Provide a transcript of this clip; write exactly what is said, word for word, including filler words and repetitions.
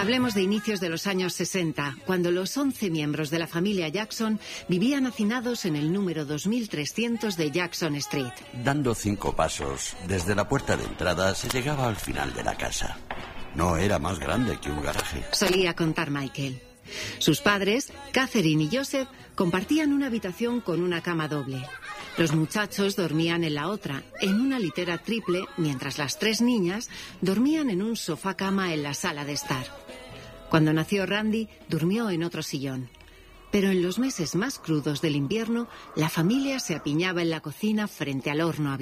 Hablemos de inicios de los años sesenta, cuando los once miembros de la familia Jackson vivían hacinados en el número dos mil trescientos de Jackson Street. Dando cinco pasos, desde la puerta de entrada se llegaba al final de la casa. No era más grande que un garaje. Solía contar Michael. Sus padres, Catherine y Joseph, compartían una habitación con una cama doble. Los muchachos dormían en la otra, en una litera triple, mientras las tres niñas dormían en un sofá-cama en la sala de estar. Cuando nació Randy, durmió en otro sillón. Pero en los meses más crudos del invierno, la familia se apiñaba en la cocina frente al horno abierto.